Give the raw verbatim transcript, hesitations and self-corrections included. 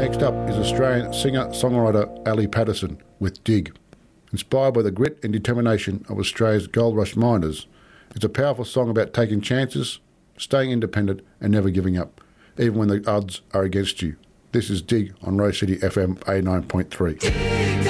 Next up is Australian singer-songwriter Ali Patterson with Dig. Inspired by the grit and determination of Australia's gold rush miners, it's a powerful song about taking chances, staying independent and never giving up, even when the odds are against you. This is Dig on Rose City F M eighty-nine point three.